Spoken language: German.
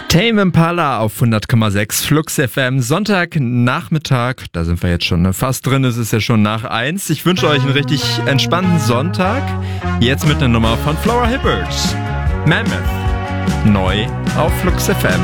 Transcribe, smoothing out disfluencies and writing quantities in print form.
Tame Impala auf 100,6 Flux FM, Sonntagnachmittag, da sind wir jetzt schon fast drin, es ist ja schon nach 1. Ich wünsche euch einen richtig entspannten Sonntag, jetzt mit einer Nummer von Flora Hibbert, Mammoth, neu auf Flux FM.